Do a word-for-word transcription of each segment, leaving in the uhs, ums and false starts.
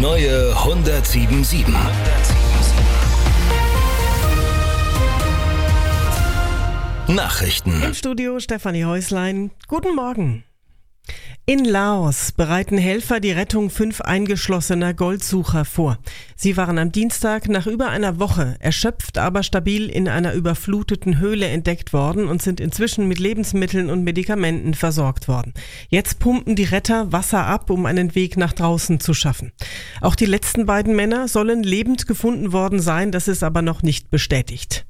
neue hundertsieben sieben. Nachrichten. Im Studio Stefanie Häuslein. Guten Morgen. In Laos bereiten Helfer die Rettung fünf eingeschlossener Goldsucher vor. Sie waren am Dienstag nach über einer Woche erschöpft, aber stabil in einer überfluteten Höhle entdeckt worden und sind inzwischen mit Lebensmitteln und Medikamenten versorgt worden. Jetzt pumpen die Retter Wasser ab, um einen Weg nach draußen zu schaffen. Auch die letzten beiden Männer sollen lebend gefunden worden sein, das ist aber noch nicht bestätigt.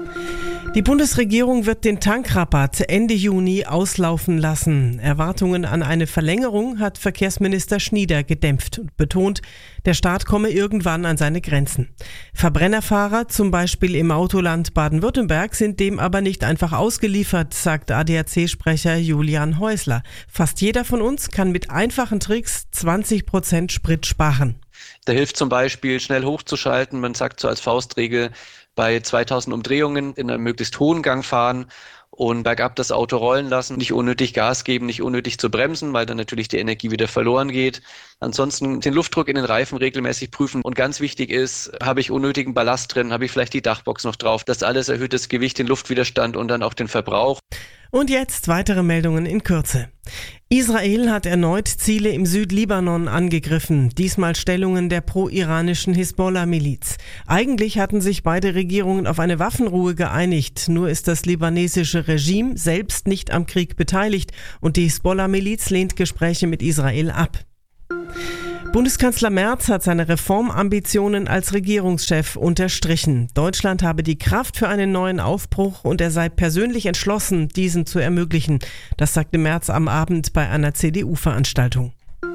Die Bundesregierung wird den Tankrabatt Ende Juni auslaufen lassen. Erwartungen an eine Verlängerung hat Verkehrsminister Schnieder gedämpft und betont, der Staat komme irgendwann an seine Grenzen. Verbrennerfahrer, zum Beispiel im Autoland Baden-Württemberg, sind dem aber nicht einfach ausgeliefert, sagt A D A C-Sprecher Julian Häusler. Fast jeder von uns kann mit einfachen Tricks zwanzig Prozent Sprit sparen. Da hilft zum Beispiel, schnell hochzuschalten. Man sagt so als Faustregel, bei zweitausend Umdrehungen in einem möglichst hohen Gang fahren und bergab das Auto rollen lassen, nicht unnötig Gas geben, nicht unnötig zu bremsen, weil dann natürlich die Energie wieder verloren geht. Ansonsten den Luftdruck in den Reifen regelmäßig prüfen und ganz wichtig ist, habe ich unnötigen Ballast drin, habe ich vielleicht die Dachbox noch drauf. Das alles erhöht das Gewicht, den Luftwiderstand und dann auch den Verbrauch. Und jetzt weitere Meldungen in Kürze. Israel hat erneut Ziele im Südlibanon angegriffen, diesmal Stellungen der pro-iranischen Hisbollah-Miliz. Eigentlich hatten sich beide Regierungen auf eine Waffenruhe geeinigt, nur ist das libanesische Regime selbst nicht am Krieg beteiligt und die Hisbollah-Miliz lehnt Gespräche mit Israel ab. Bundeskanzler Merz hat seine Reformambitionen als Regierungschef unterstrichen. Deutschland habe die Kraft für einen neuen Aufbruch und er sei persönlich entschlossen, diesen zu ermöglichen. Das sagte Merz am Abend bei einer C D U-Veranstaltung.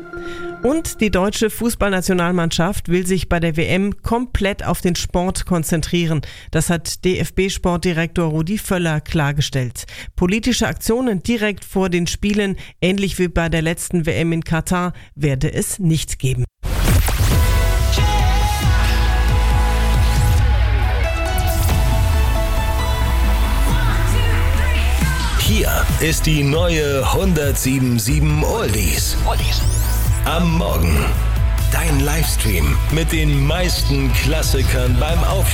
Und die deutsche Fußballnationalmannschaft will sich bei der W M komplett auf den Sport konzentrieren. Das hat D F B-Sportdirektor Rudi Völler klargestellt. Politische Aktionen direkt vor den Spielen, ähnlich wie bei der letzten W M in Katar, werde es nicht geben. Hier ist die neue hundertsieben sieben Oldies. Am Morgen. Dein Livestream mit den meisten Klassikern beim Aufstehen.